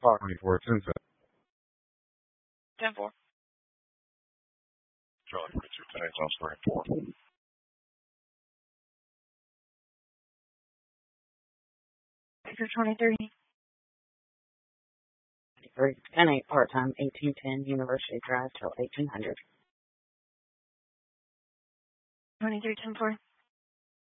24, 10 10-4. Charlie, put your tags on screen 4. Victor 23. 10-8 part-time, 1810 University Drive till 1800. 23-10-4.